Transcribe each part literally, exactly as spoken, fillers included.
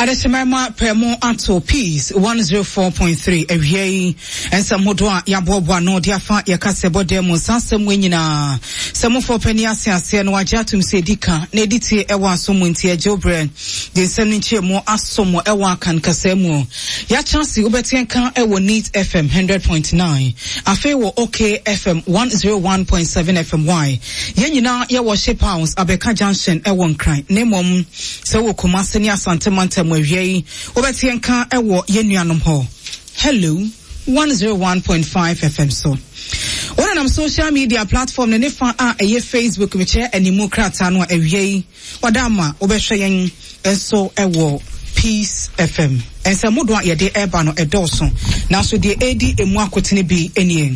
Adeshemema Premo Ato Peace one oh four point three Ewie and some Modwa Yabobwa no Diafa Yakasebo Demo Sansem Winina some for Peniasia Sian Wajatum Sedika Nediti Ewa Somuntia Jobre the Seminche mo Asomo Ewa Kan Kasemo Yachansi Ubetienka Ewo Neat F M one hundred point nine Afewo OK F M one oh one point seven F M Y Yenina Yawa Ship House Abeka Junction Ewon Cry Nemom Sewo Kumaseni Asante Mante Mwevyei Obetienka Ewo Yenuanom Ho Hello one oh one point five F M so One of social media platform ne nefa a eye Facebook meche animokrata no awie wadama obehweyen enso ewo Peace F M ensa mudo a yede eba no edoso na so de edi emu akotene bi enien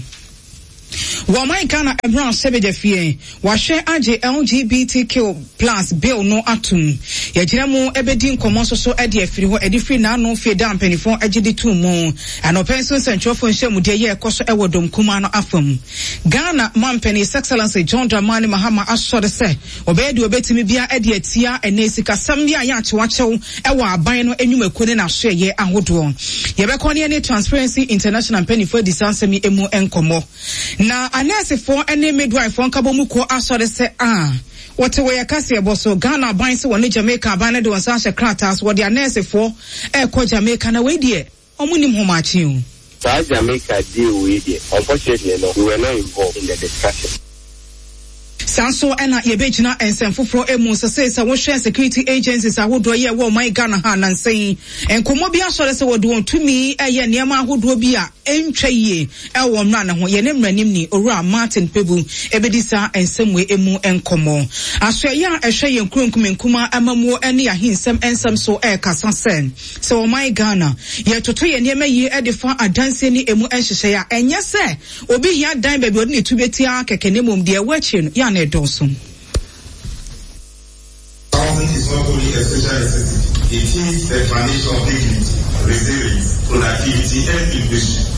Wamai Ghana Ebron Sebedefie, Washe Aje L G B T Q plus bill no atum. Yajiramo Ebedin Komoso so Eddie Friho Edifri na no fe down penifon Ejidi two mo. And Openson Central for Shemu de ye koso ewodom kumano afum. Ghana Mampeni Excellency John Dramani Mahama Ashore se, Obedi Obetimi bia Eddie Tia and Nesika Sambia Yachuacho, Ewa Bino Enume Kune na share ye ahodo. Yebekoni any Transparency International penifo disansemi emu enkomo. Na anese for any midwife for Kabomuko asore se ah what way a cassia bosso Ghana binds one Jamaica banado and Sasha Kratas what the anese for e ko Jamaica na we die omunim homachi South Jamaica deal with it. Unfortunately no, we were not involved in the discussion. Sanso ena yebejina ensemfofro emu sese sa wo hwe security agencies ahodo ye wo my Ghana ha nan sei enkomo bi asore se wo do tumi eye niam ahodo bi a entwa yie e wo mra na ho ye ne mranim ni owura Martin Pebu ebedisa ensemwe emu enkomo aso ye a ehwe ye nkronkumenkuma amamuo ene ahinsem ensem so e kasa sen se wo my Ghana ye toto ye niam yi e defa adanse ni emu enhyehyɛ ya enye se obi hia dan ba bi odi ne tubetia kekenemom de wachi no ya Dawson. Government is not only a social necessity, it is the foundation of dignity, resilience, productivity, and innovation.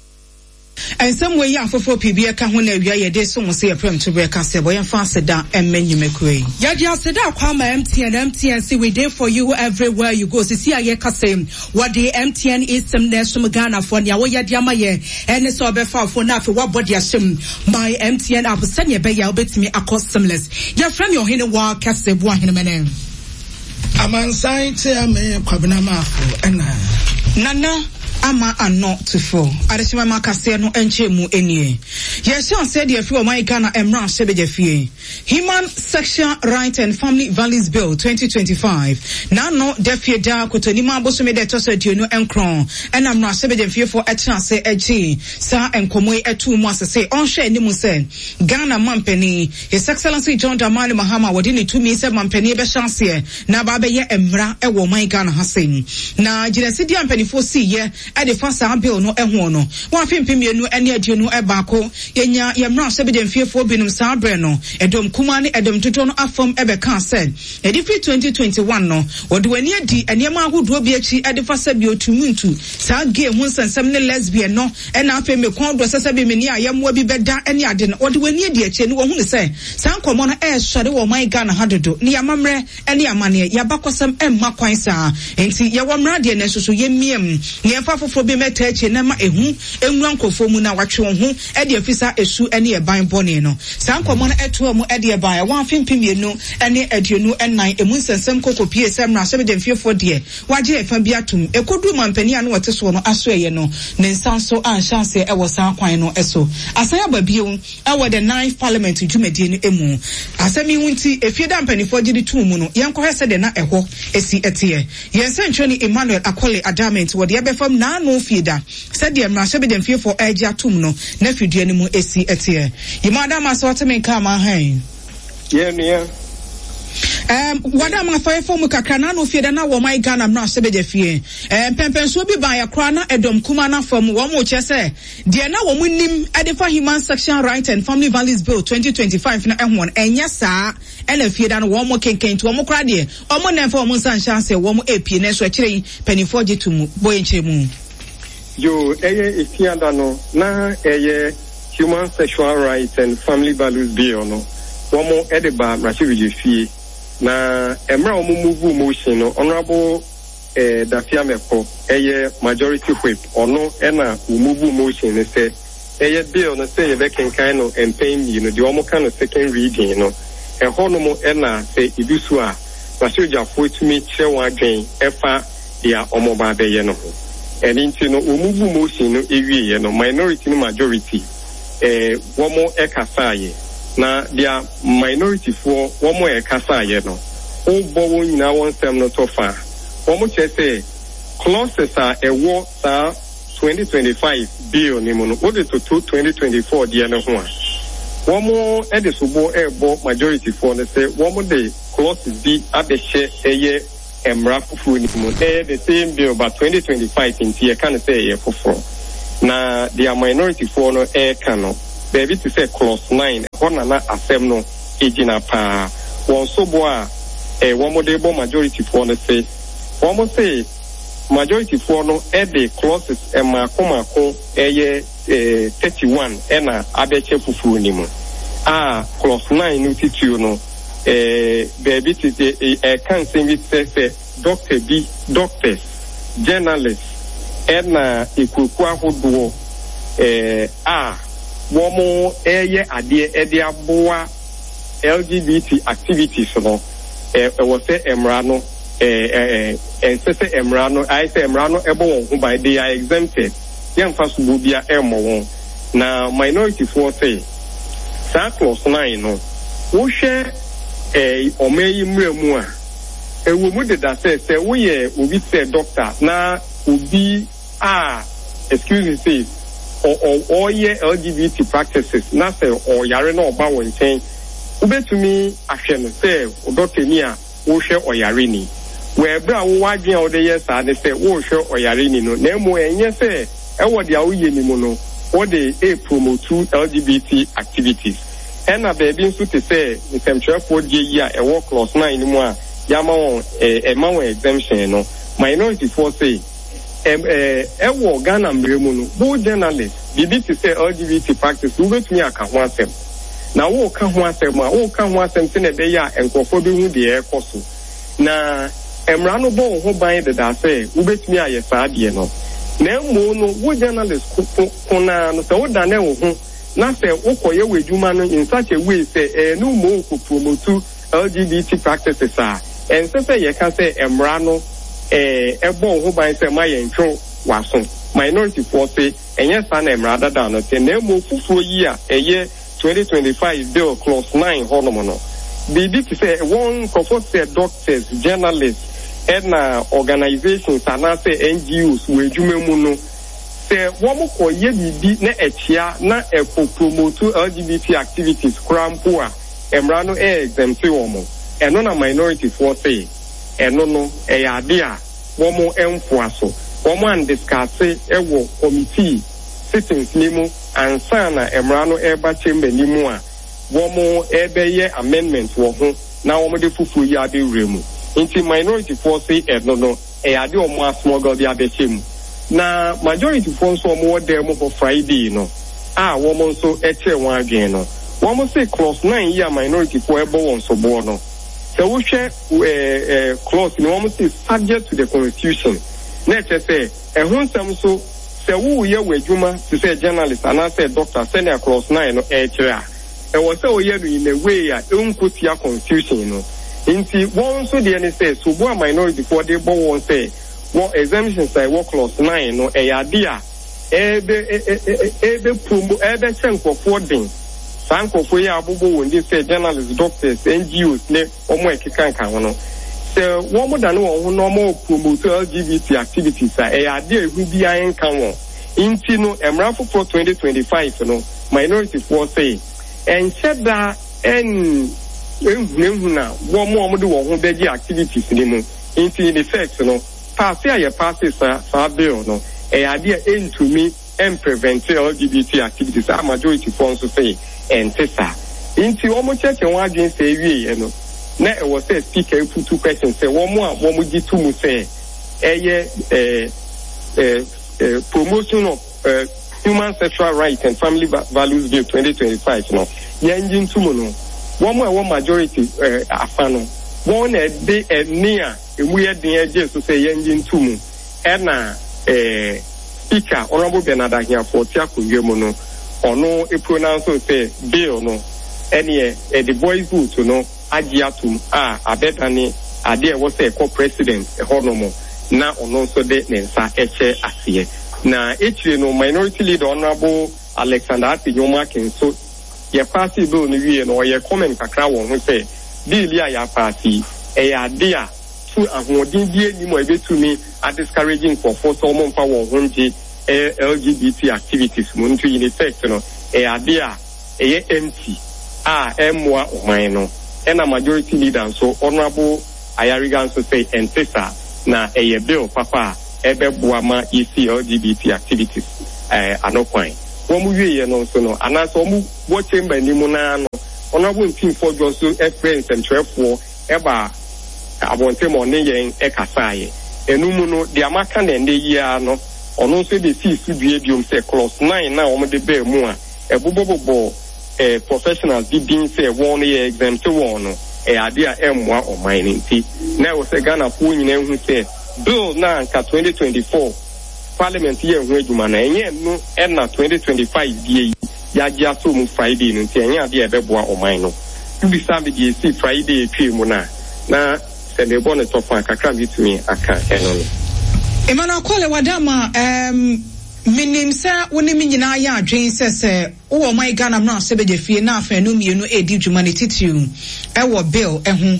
And some way ya for P B ka ho na awia ye de so mo se yefrem to break ase boy fa seda emmenyumekwe ya dia seda kwa ma M T N M T N say we there for you everywhere you go see see aye kasem what the M T N is some national Ghana for nya wo ya dia ma ye ene so be fa for na afi wa body asem my M T N app send ye be ya obetimi accustomless ya frame your hene wa kase bo ahene menen amansan te ame kwabena mafo ena nana ama ano to four adesima makase no enchemu enie yes on said if you my Ghana emra sebejefie Human Sexual Rights and Family Values Bill twenty twenty-five na no defie da kotonima bosome de tosadio no enkron and amra sebejefie for etna se eji sa enkomo etu mu asese on hwe animu se Ghana mampeni His Excellency John Dramani Mahama wodi ne tumi se mampeni be chance na ba be ye emra e wo my Ghana hasen na jiresidi ampeni fo si ye e de fasa bill no eho no wa fimpimienu ene adio no e baako yenya yemra sebejefie fo binum sa bre no edom kuma ne edom toto no afom ebe kan said edifi twenty twenty-one no wode wani adi enema ahodo bi achi edifa sabi otumuntu sa game hu nsensem ne lesbian no e na afa me kon do sasabi me ni ayemwa bi beda ene ade no wode wani adi achi ne wo hu ne se san komo no e sore wo my Ghana hadodo ne yamamre ene amane yabakosam emma kwan sa enti ye wo mra de ne soso yemiem ne fa fofo bi meta achi na ma ehu enwura nkofo mu na watwe ho e de afisa esu ene e ban bone no san komo no eto mu ede ba ya wan fimpimienu ene aduonu enan emu nsensem kokopie semra so be mfiefo de waje efa bi atum ekodu mampani anu wote so no aso eye no ne nsanso an chance e wo san kwan no eso asaya babio e wo the ninth parliament dwumadi no emu asami hunti efie da mpanifo gidi tu mu no yenko hese de na eho esi etie yense ntwani Emmanuel Akole Adament wo de ebefam na no fieda said de mra so be mfiefo age atum no na fidua ni mu esi etie yimada ma so wote menka ma han Yeah, yeah. Um, wada ma fa fo mu kakra na no fieda na wo my Ghana na sebejefie. Um, pempenso bi ba ya kra na edom kuma na fam wo mo chese. De na wo mu nim adefa Human Sexual Rights and Family Values Bill twenty twenty-five na ehwon enya saa ele fieda no wo mo kenken to wo mo kra de. O mo na fa wo mo san chance wo mo epie na so kire penifo gitumu boye nchemu. Yo, eye ifiada no na eye Human Sexual Rights and Family Values Bill no. Womo edeba Rashid Fie na emra omo move motion no Honorable eh Dafia Meko eye majority whip ono ena umubu motion ne say eye bill no say be kenkan no employing you know the omo kind of second reading you know e hono mo ena say ibisu a wasoja fo tumi kire wan adwen efa dia omo ba be ye no ho eni nti no umubu motion no ewie ye no minority no majority eh womo ekasa ye na dia minority for womo ekasa ye no o bo won nyina won sem no to fa womo che say clauses are a war sa twenty twenty-five bill ni mo no o de to twenty twenty-four dia no ho a womo e de subo e bo majority for no say womo de clauses bi abehye eye emra fufu ni mo e the same bill but twenty twenty-five in tie kan say e fufu na dia minority for no e kan no baby to say clause nine hona na asem no ejina pa won sobo a e womo de bo majority for no say womo say majority for no e de clauses e ma koma ko eye thirty-one ena abeche fufu ni mo ah clause nine no titu no eh baby to say e kan say we say doctor bi doctors journalists ena ikuku ahodo eh ah womo eye ade e de aboa L G B T activities no eh e wo say emra no eh eh eh say emra no I say emra no ebo won ho by they are exempted yan fa subu bia emo won na minority for say sa clause nine no wo hwe eh omeyi mremu a ewo mu de da say say wo ye obi say doctor na obi ah excuse me say or or ye L G B T practices na say or yare na oba won chen ubetumi ahwe no say doctor ni a wo hwe oyare ni we bra wo wadwen o de yes a de say wo hwe oyare ni no na emu enye say e wo de a wo ye ni mu no wo de e promote L G B T activities ena baby nso te say nsemchefo die yi a e wo clause nine mu a yama won e ma won exemption no minority for say em eh e wo Ghana mremu no bo journalists bibi te say L G B T practice wo betumi aka ho asem na wo ka ho asem a wo ka ho asem te na be ya enkofo bi hu de e koso na emra no bo ho ban de da say wo betumi aye saa de no na emu no wo journalists ko na no se wo da na wo ho na say wo koye wedwuma no in such a way say eh no mo ko promote L G B T practices a en se say ye ka say emra no eh ebo ho ban say ma ye ntwo waso minority for say enye sa na emra dada no te na mo fufuo yi a eye twenty twenty-five bill clause nine hono no bibi to say one comfort say doctors journalists and uh, organizations and say N G Os we dwuma mu no say wo mo koye bibi na echia na e promote L G B T activities krampo a emra no e exempt wo mo eno na minority for say eno no e ya de a wo mo emfo aso wo mo and discuss e wo committee sittings ni mu ansa na emra no e ba chamber ni mu a wo mo e be ye amendment wo ho na wo mo de fufu ya de remu inti minority for say eno no e ya de o mo asmogol dia be chemu na majority for so mo de mo for Friday no ah wo mo so e che wan adwen no wo mo say clause nine year minority for e bo won so bo no so we share eh eh clause no mo say subject to the constitution na che say e ho nsam so se wo ye wadwuma to say journalist and say doctor send a clause nine no e kire a e wo say o ye no in a way a unkotia constitution no inti won so de any say so bo minority for dey bo won say what exemption say what clause nine no e ya dia e be e be promo e be chenko for den sanko for ya abubo won dey say journalists doctors N G Os ne omo ekeka kan ho no se wo mo da no ho no mo promote L G B T activities a e ya dia ehu bia en kan won inti no emrafo for twenty twenty-five no minority for say en cheda en ehunehun na wo mo mo de wo ho beji activities ni mu inti in effect no pass ya pass sa sa bill no e ade into me and prevent L G B T activities a majority for so say and tesa inti wo mo cheche won adwen say wie no na e was say speaker put two questions say wo mo a wo mo gitu mu say eye eh eh promotion of uh, human sexual rights and family values bill twenty twenty-five no ya engine to no wo mo a wo majority eh afano won e dey e near emu ye den agye so say yenje ntumu e na eh speaker honorable Bernard Ahiafo ti akonwe mu no ono e pronounce say bill no ene e the boys vote no agye atum a abetani ade e wo say co president e honomo na ono so de nensa eche asiye na echire no minority leader honorable Alexander Atinyoma Kenso ye party bill no wie no ye comment kakra won ho say bill ya ya party e ya de a to ahodin die ni mo ebetumi a discouraging for for so mo mfa won honje L G B T activities mo ntu in effect no e ya de a e ye empty a emwa oman no e na majority leader so honorable Ayarigan so say entesa na e ye bill papa ebe buama E C L G B T activities eh anokwan wo mu wie no so no anaso mu wo chamber ni mu na no honorable team for just experience and twelve eba abonte mo ne yen e kasaye enumu no de amaka na ende yia no ono so de si studie biom say class nine na o de be mu a ebobobobo eh professionals di bin say won ye exam to won no e ade a emwa o mining ti na wo say Ghana fu nyina hu say bill na nka twenty twenty-four parliament ye hu adwuma na enye no e na twenty twenty-five die ya gya so mu Friday no ti enye ade e beboa o mine no bi sabe die si Friday twi mu na na se le bonne tofa kakra bitumi aka eno no Emmanuel Kole wadama um minim sa woni mi nyina ya adwen sese wo my Ghana na sebeje fie na afa no mienu edi dwuma ne titiu e wo bill e ho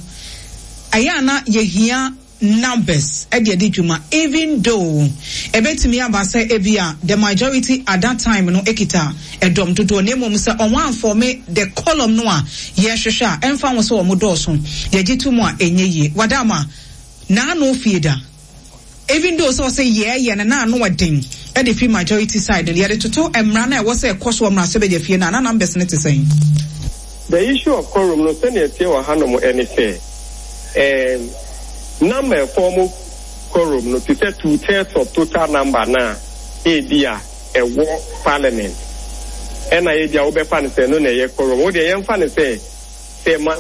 aya na yehia numbers e de dwuma even though e betimi aba say ebia the majority at that time no ekita edom dodo ne mom say on one for me the column no a ye hwehwe a emfa wo so wo doso ye gitu mu a enye ye wadama na no fieda even though so say yeah yeah na na no wadin e the free majority side the other toto emra na e wo say koso emra so be je fie na na numbers ne te saying the issue of quorum no say na tie wa hanom any say um number formal quorum no to say two thirds of total number na e dia e wo parliament e na e dia wo be fa ne say no na ye quorum wo de ye fa ne say say my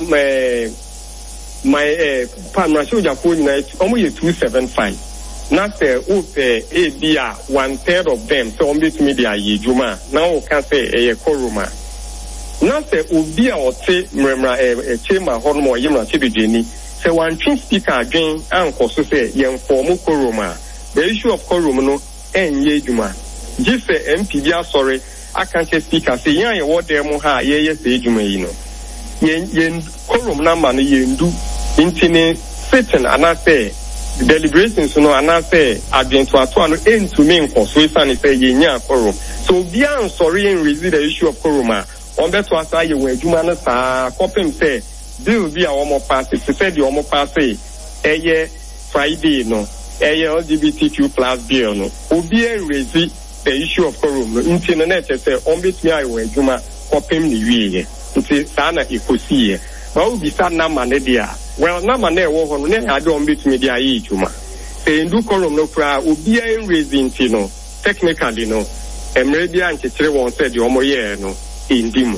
my eh panrasho jafo nyina omo ye two seventy-five na say o pe e dia one third of them so on bit media ye juma na o can say e ye quorum na say obi a o te mremra e chamber hono ye mra chebedeni say one chief speaker again anko so say yen form quorum the issue of quorum no enye juma just say M P bia sorry I can't say speaker say yan ye wo dem ha ye ye say juma yi no yen yen quorum number no yen du intine sitting and I say deliberations no and I say again to ato no into me nko so say say yen quorum so bia sorry en raise the issue of quorum on beto asa ye we juma no sa kopem say bill bi a omo pass it said the omo pass eye Friday no eye L G B T Q plus bill no obi e raise the issue of quorum no nti no na say on bet me ayi we adwuma kopem ni wiye nti sa na ikosi e ba obi sa na ma ne dia well na ma na e wo ho no na ade on bet me dia ayi adwuma say ndu quorum no kra obi e raise nti no technically no emre bia nchekere won said the omo ye no indimu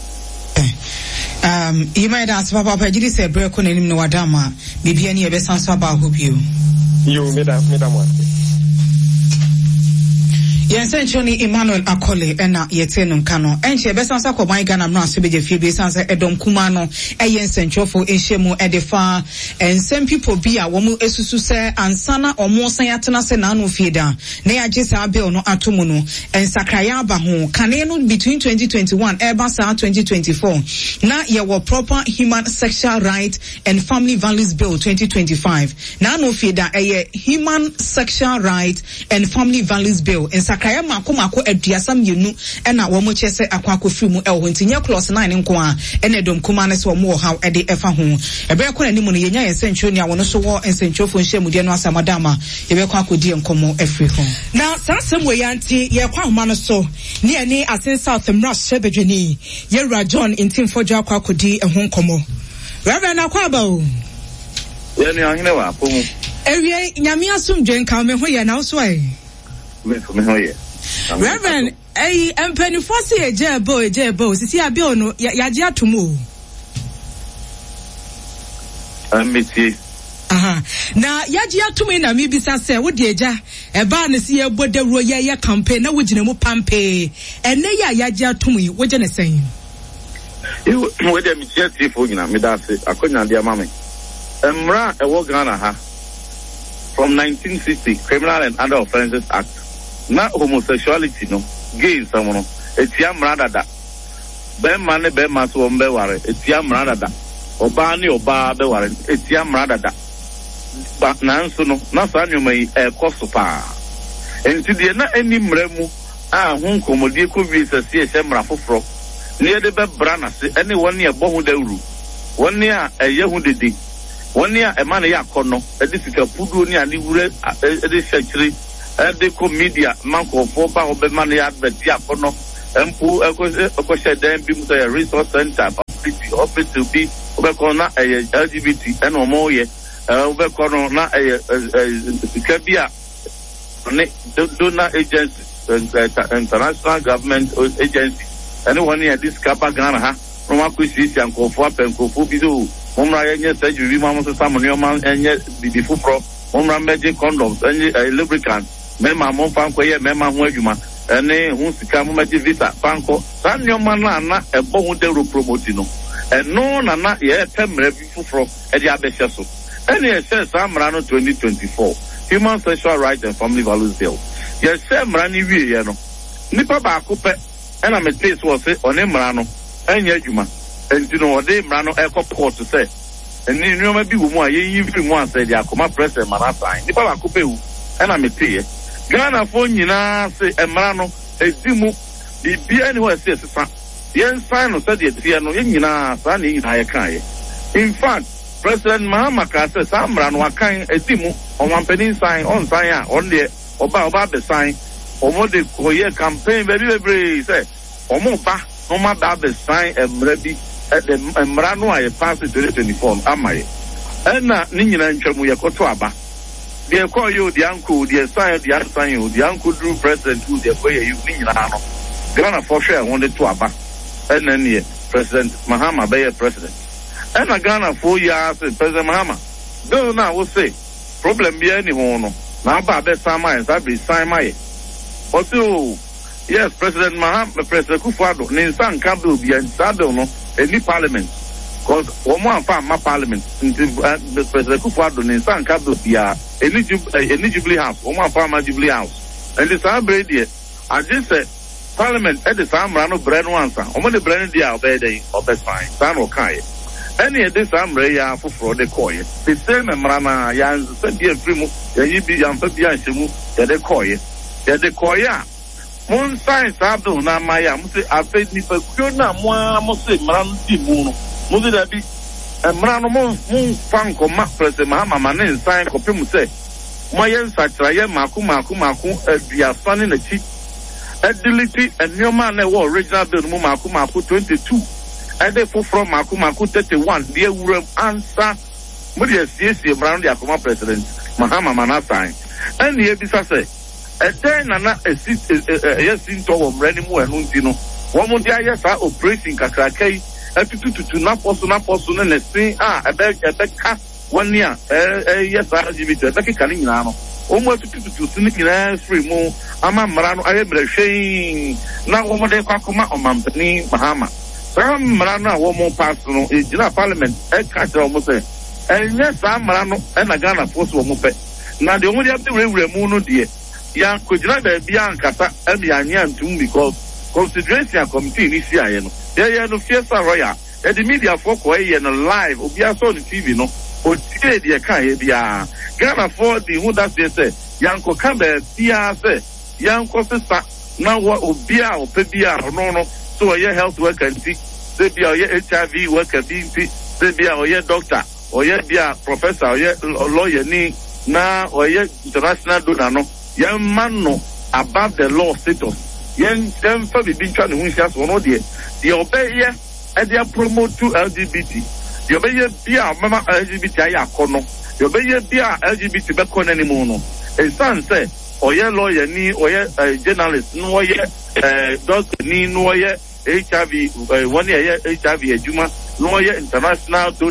um you might ask papa papa did say break on him no wadama bibia ni e be sanso aba hope you you meda meda mo Yes, Anthony Emmanuel Akole ena yete no nka no enche be sansa ko ban Ghana no aso be je fie be sansa edom kuma no eye nsentwofo enhyemu edefa ensem people bi a wo mu esusu se ansana omo san yatena se na no fie da na ya je sa bill no atomu no ensakraya aba ho kane no between twenty twenty-one eba sa twenty twenty-four na ye wo proper human sexual right and family values bill twenty twenty-five na no fie da eye human sexual right and family values bill ensa kaya mako mako aduasa mienu ena wo mo chese akwa akofiri mu ewo ntinya clause nine nko a ena dom kuma ne so mo ha e de efa ho ebe ko na nimu no yenya yensencho ni awono so wo ensenchofo nhyemude no asamadama ebe ko akodi enkomo efiri ho na sansem we yanti ye kwa homa no so ne ene asen South Mras Shebedweni ye Ra John intimfo akwa akodi ehon nkomo Reverend Akwaba o ye ni ahine wa pomu ewie nyame asomdwe nka me ho ye na so ai Reverend, eh, empeni fosi ejebo ejebo sisi abio no ya je atomo. Amiti aha na yaji atumi na mi bisa se wo de eja e ba ne se ye bodawro ye ye campaign na wo gina mu pampe ene ya yaji atumi wo je ne sen you wo de mi tie fo nyina me da se akonya de ama me emra e wo Ghana ha from nineteen sixty Criminal and Other Offences Act na homosexuality no gay someone etia mra dada be man be ma so mbe ware etia mra dada oba ni oba be ware etia mra dada ba nanso no na sa nyoma yi e koso pa enti de na ani mramu a hu nkomodie ko visa se se mra foforo ne de be bra na se ene woni e bo hu dawru woni a eye hu dede woni a e ma ne yakono e de sika fudu ni ani wure e de shachiri e de ko media manko fo ba obe ma ne ya be yakono empu e ko e ko shedem bi mu say resource center publicity office to be obe ko na e L G B T eno mo ye ube kono na eh kabia ne donor agency international government agency anyone here this kapa Ghana ha no ma ku sisi ankofo apenkofo bi do momra yenye surgery ma mo so samoni o ma enye bibi fufro momra meje condoms enye lubricant me ma mo fan ko ye me ma ho adwuma ene hu sika mo meje visa fanko sanyo ma na na ebo hu de ro promote no eno na na ye temre bi fufro e di abehye so. Any says Samrano twenty twenty-four Human Sexual Rights and Family Values Bill. Yes, Samrani we no. Nipa ba kupe ena me taste was say on Emrano enye juma. And you know de Emrano e court to say. And you know maybe wo mo aye yin one say dia akoma president manasa. Nipa ba kupe hu ena me tie. Ghana fo nyina say Emrano edimu bibia ni ho say sesa. Yen sign no say de tie no yen nyina sa ni nyina ye kan ye. In fact, President Mahama Kase Samra no akan edimu on wampeni sign on sign on the oba oba be sign omo de koye campaign very very say omo ba no ma ba be sign emra bi e de emra no aye pass twenty twenty-four amaye ena ni nyina ntwamu ye koto aba de ko yo di anko di sign di sign yo di anko drew president who de koye you ni nyina no Ghana for sure won de to aba ena ni President Mahama be president. And a Ghana four years, President Mahama. Go now, we'll say, problem be any one. Now, about that time, I be sign my. Also, yes, President Mahama, President Kufuado, Ninsan Kabul be in Sado, no, any parliament. Because one more farm, my parliament, the President Kufuado, Ninsan Kabul be eligibly house, one more farm, eligibly house. And the celebrate here, I just said, parliament at the time, Rano Brand once, only the brand deal, obey or best fine, San Okai. Any of this amre ya for the coy. The same Mrana Yan said dear Primo, you be young Pepia Shimu, the coy. The coya. Moon science Abdul na Maya Musi I paid me for Kuna Moa Mosi Mran Timuno. Musi that be a Mrano Moon Moon Fanko Mak President Mahama Manin sign Copimu say. Moyen Satraya Maku Maku Maku as the son in the cheek. Agility and your man original bill Maku Maku twenty-two. And therefore from Maku Maku thirty-one, dear will answer Mudia C S around the Akuma president, Mahama Manasai. And the Ebisa say, a ten and not a seat, a yes, into Renimo and Untino. One more day, yes, are operating Kakrake, a two to two, not possible, not possible, and a thing, ah, a beg, a beg cat, one year, a yes, I give it a becky Kalinano. Almost two to two, sneaking ass free more, Ama Marano, I am shame. Now, one more day, Kakuma or Mampani, Mahama. Sam Marana, one more personal, is in parliament, a catch almost say. And yes, Sam Marano, and a Ghana force one more. Now, the only have to remove dear. Young could not be Bianca and the Anyan too because consideration committee is here. There are no fears, Roya. At the media folk way and live, or be a on the T V, no, or T V, can't be Ghana for the who does they say, Young Cocabe, Pia say, Young Costa, now what will be our Pebia or no, no. So your health worker and see, they be our H I V worker, they be our doctor, or yet be a professor, or yet lawyer, ni now or yet international donor, no, young man no above the law status. Young them for the big trying to win us one day. The obey here and they promote to L G B T. The obey here be a mama L G B T I kono. The obey here be a L G B T back on anymore. No. A son say, or yet lawyer ni or yet journalist, no yet doctor ni no yet H I V, uh, one year H I V, a Juma, lawyer, international donor.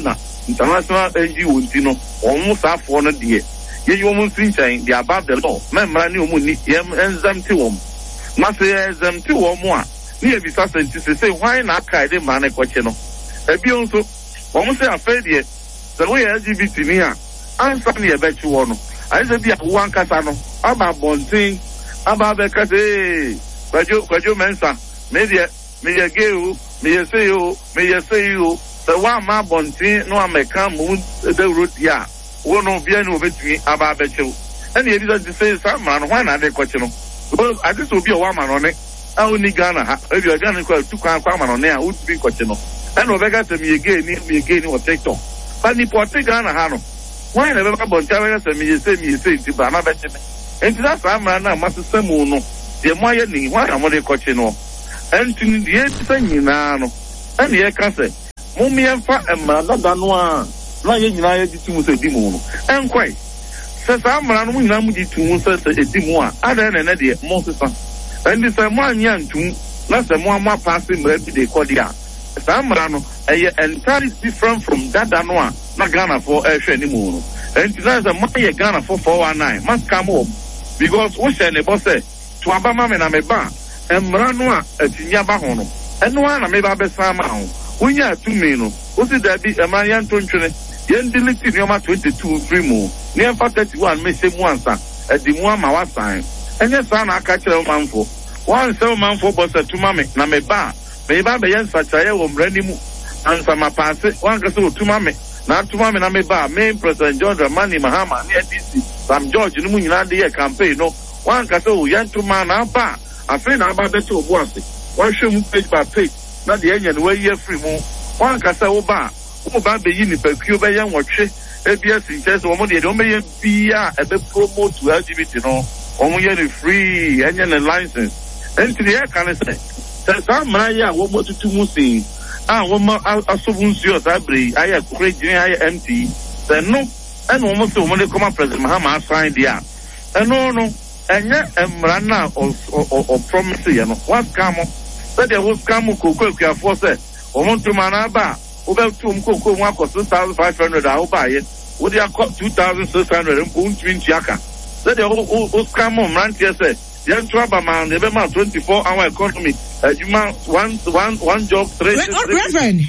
international N G O ntino almost half one day ye you almost saying they above the law member ni omu ni exempt wom na say exempt wom a ni e bisa sentence say why na kai de man ekwache no e bi onso omu say afed ye the way L G B T ni a ansa ni e bechi wo no I say bi awan kasa no aba bontin aba be kase kwajo kwajo mensa me de me ye geu me ye say you me ye say you the one ma bontin no American moon the road ya wo no bia ni obetumi aba bechew and e bi say some man why na de kwache no because I just obi o wa man one a oni Ghana ha e bi Ghana kwa tu kwa kwa man one a wo tu bi kwache no and obega se me ye ge ni me ye ge ni o TikTok but ni porte Ghana ha no why na be ka bontin we say me ye say me ye say ti ba na beche me enti that some man na masesemu no de mo ye ni why na mo de kwache no enti ni de say nyina no and ye ka say mummy and fat and Madanoa, not yet united to say Dimo. And quite says I'm running to say a Dimoa, other than an idiot, Moses. And this a one young tune, less than one more passing every day, Cordia. Samrano, a entirely different from that Danoa, not Ghana for a anymore. And tonight a money Ghana for four one nine must come home because what's any boss say to Abama and Ameba and Mranoa at Yabahono. And one I may have a Sama. When you are two men, what is that? Be a man twenty, yen deleted Yoma twenty-two, three more, near thirty-one, may say one son, at the one my sign. And your son, I catch a man for one seven man for boss at two mammy, Name bar, may be yen such a year ready mo, and some a pass one castle two mammy, not two mammy, Name bar, main President George Mani Mahama, near D C, some George in the Munadi campaign, no one castle, young two man, our bar, a friend about the two bossy, one show page by page. Not the engine where you free more. One cassa oba, oba be in the peculiar young watch, A B S in chess, or money, don't be a bit promote to L G B T, no, or you free engine and license. And to the air can I say, some Maya, what more to two musi? Ah, one more a subuncio, I breathe, I have great I empty. Then no, and almost the money come up President Mahama signed the app. And no, no, and yet, and Rana or promise, you know, what's come that there was come cocoa for said, or want to manaba, over two cocoa one cost two thousand five hundred. I'll buy it. Would you have two thousand six hundred and boom twin jacka? That the whole come on, Rantia said, young trouble man, the man twenty four hour economy, uh, you man one one one job, three. Reverend,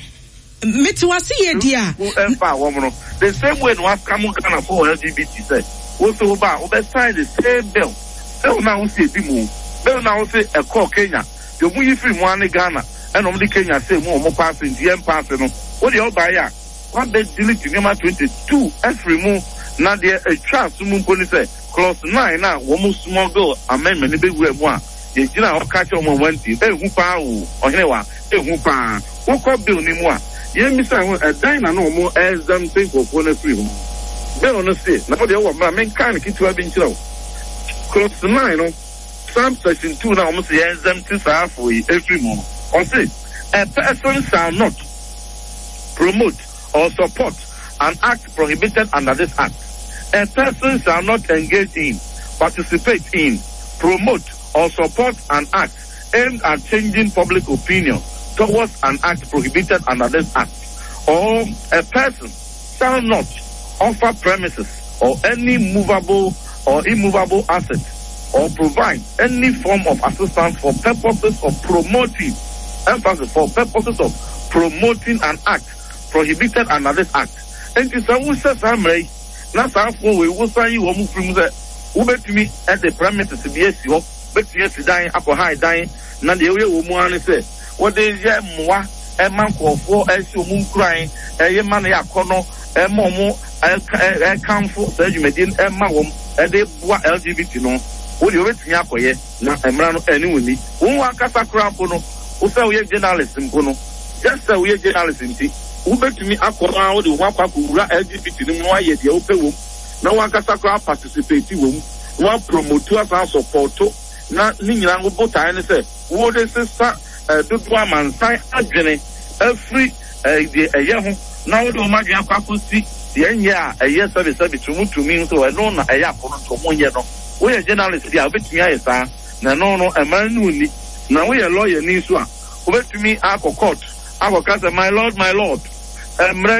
Mitwasi, dear, the same way was come on for L G B T said, also about over side the same bill. So now say Dimu, Bill now say a call Kenya. The way free one Ghana and only Kenya say more more passing G M passing. What the all buy ya? What they delete in number twenty-two every move now there a chance to move police say clause nine now one small girl amendment the big way one. The general catch on one day. Eh who pa or hewa eh who pa what call bill ni moi. Ye miss a dine no more as them think of one free home. Bill on say now the one man kind of have been slow. Clause nine no. Some section two now almost the exempt for every month. On say, a person shall not promote or support an act prohibited under this act. A person shall not engage in, participate in, promote or support an act aimed at changing public opinion towards an act prohibited under this act. Or a person shall not offer premises or any movable or immovable asset or provide any form of assistance for purposes of promoting, emphasis for purposes of promoting an act prohibited under this act. And to some who says I'm right, not some we will say you will move from the Uber to me at the premises to be a seal, but yes, dying, upper high dying, none the way woman say, what is your moi, a man called for as you moon crying, a man a corner, a momo, a council, so you may in a mawum, and they were L G B T no. What you wait here for ye, not a man anyway. Who are Casacrapono, who say we are journalism, Pono, just say we are journalism. Who bet me a corner, the Wapa L G B T, no why yet the open womb. No one Casacra participating womb, one promoters and support, not Ningan Bota and say, what is this, the one man sign agony, every a young, now do Magia Papusi, the end year, a year service service to move to me, so I know a yap on one year. We are journalists, they are bit me, sir. No, no, no, a man only. Now we are lawyer, Niswa. Over to me, I court. I will cast my lord, my lord. Um, Ray,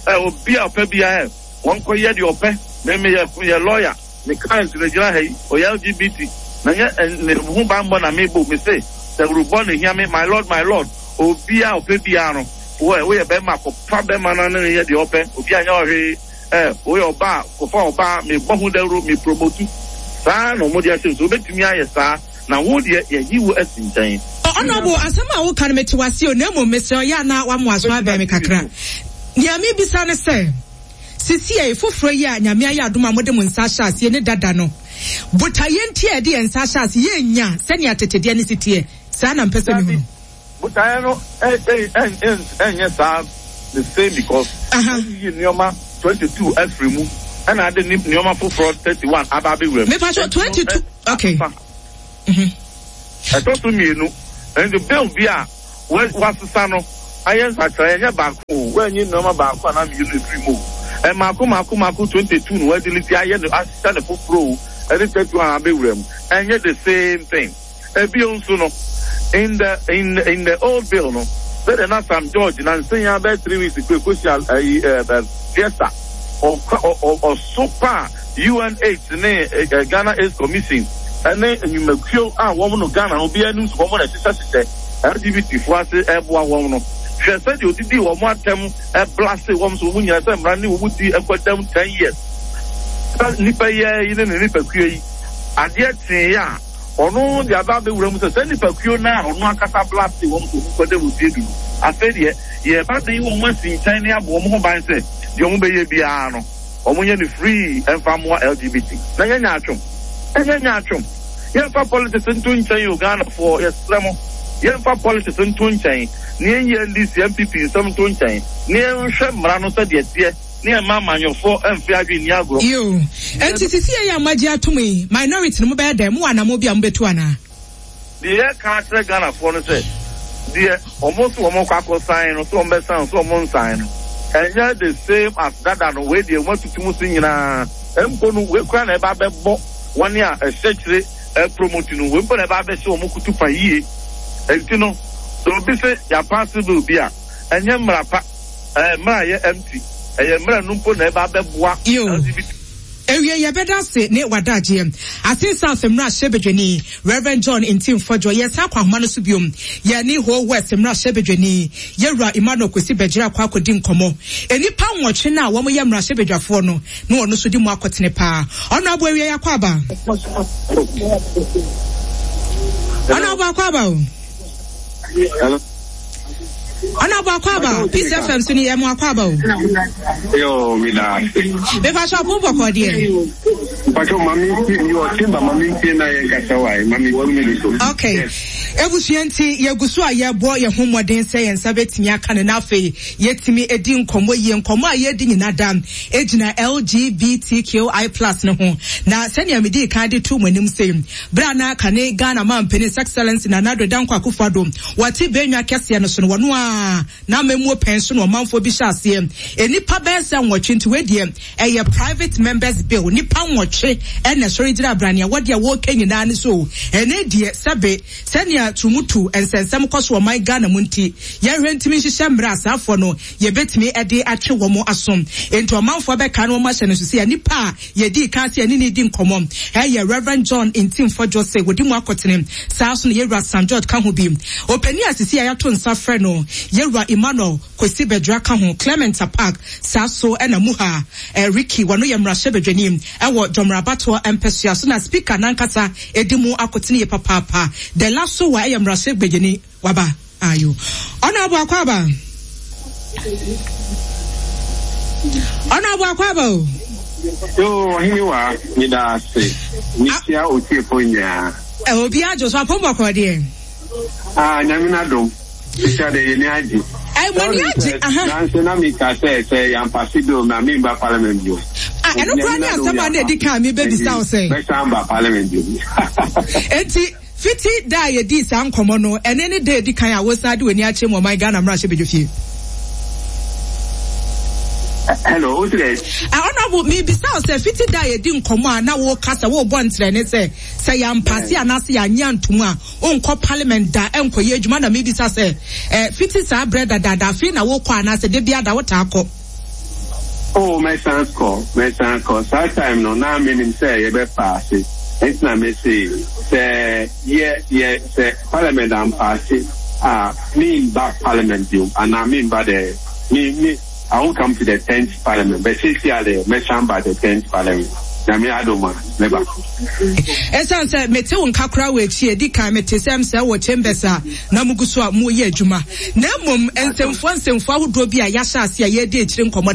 obi a ope bia e won ko ye de ope me me ye lawyer me client le jira hey o L G B T na ye hu ba mbo na me bo me say the rubon here me my lord my lord obi a ope bia no we we be ma ko pa be ma na na ye de ope obi anya o he eh we oba ko fa oba me bo hu da ru me promote sa no mo dia se so betumi aye sa na wo de ye yiwo asintan honorable asama wo kan metiwase o na mo mesel ya na wa mo aso aba me kakra nyame bisa ne se sisi e foforo ya nyame aye adoma mo de mo nsa hyase ne dada no butayenti e de nsa hyase ye nya sani atetede ne sitie sa na mpese me hu butayeno eh eh eh eh yes the same because you nioma twenty-two every mu and I didn't nioma foforo thirty-one ababe we me pa twenty-two okay mhm I thought to me no and the bill bia was sano ayen satra enya baako when you no baako na me you free mo e mako mako mako twenty-two no we delete ayen the assistant the pro and thirty-one abewrem and the same thing e bi onso no in the in in the old bill no but na Sam George na say about three weeks ago social uh fiesta or or super U N H ne Ghana AIDS Commission and then you make sure ah woman of Ghana will be a news woman at the L G B T for us everyone woman. She said you did one more time a blast woman so when you are brand new would be a them ten years. Nipa ya you didn't nipa query. And yet ya or no the other room to send nipa query now or no kata blast woman who they will do. I said yeah, yeah, but the woman see tiny woman by say the woman be piano. Or when you're free and far more L G B T. Now you're natural. Enya nyatwom yenfa politics nto nchen Uganda for yestremo yenfa politics nto nchen ne enye N D C M P P nsem nto nchen ne enhwe mra no se de tie ne ma manyofo emfi adwe ni agro yo enti sisi ya maji atumi minority no mo be dem wa na mo bia mo betu ana de ye ka tre Ghana for no se de almost omo kwako sign no so mbe san so mo sign no enya the same as dada no we de mo tutumu sinyina empo no we kwa na e ba bebo one year a secretary a promoting when but about the show Mukutu Paye and you know so be say ya possible beer and yamrapa uh Maya empty a yamra numpo never beboa you Ewie ya beda se ne wadaje asin South Emra Shebedweni Reverend John Intim Fojo yes akwa homa no so biom ye ni ho West Emra Shebedweni Yewra Emmanuel Kwesi Bejira kwa akodi nkomo enipa nwotwe na wo mo ye Emra Shebedwafo no no ono so di mu akotene pa ono abo ewie yakwa ba ono abo akwa ba o Ana ba kwa ba Peace F M suni emu akwa ba o yo mina be fa sha bo ko die pa cho mami yo timba mami na ye kasawai mami wo mi so okay ebusuanti ye gusu a ye bo ye homoden se ye nsa betimi aka ne na fe yetimi edi nkomo ye nkomo a ye di nyina dam ejina L G B T Q I plus ne ho na senia me di kan de tu manim se bra na aka ne Ghana man penis excellence na nado danko akufado wati benwa kese no so no wono a na memu pension no manfo bi hyase enipa bense nwotwe nti wedie eye private members bill nipa nwotwe ene sori dira brania wode wo kanyina ne so ene die sebe senia tumutu ensensem koso o my Ghana munti ye hwentimi hyehyɛ mra asafo no ye betimi ede atwe wo mo asom enti o manfo be ka no ma hyɛ no so se nipa ye di ka se ani ne di nkomom eye Reverend John Intim Fojo se wodi mu akotene saa so no ye Ra Sam George ka ho bi opani asisi ayato nsa frɛ no Yewra Emmanuel Kwesi Bejira ka ho Clement Park Saso ena muha eh, Ricky wano ye Emra Shebedweni ewo Jomrabato empesua so na speaker nankasa edimu akotini ye papapa the last so wa ye Emra Shebedweni waba ayo ona abo akwaba ona abo akwaba yo hiwa ni da se ni sia o tie ponya e obi ajo so apombo ko de ah nyamina dom Richard Yenaji. I want you. Aha. Nanso na mi ka say say am pasido na mi ba parliament bio. Ah, eno kwa ni asema na edika mi baby sound say. Be ba parliament bio. Enti fiti da ye di sa nkomo no ene ne da edika ya wo sa de wani ache mo my Ghana mra Shebedwo fie. Hello, who's this? I honorable me be sound say fiti da ye di nkomo na wo kasa wo bo ntre ne say say ya mpase anase ya nya ntumu a onko parliament da enko ye adwuma na me bi say eh fiti sa brother dada fi na wo kwa anase de bia da wo ta akọ Oh, my son's call, my son's call. That time, no, now, meaning say, you better pass it. It's not me say, say, yeah, yeah, say, Parliament and pass it. Ah, me back Parliament, you, and I mean by the, me, me, I won't come to the tenth Parliament, but see, see, I mention by the tenth Parliament. Nami adoma never. Esa nse mete unkakra we chie di kan mete sem se wo chambers a na muguso a mu ye adwuma. Na mom ensemfo ensemfo ahodo bi a ya hya ase a ye de ekire nkomo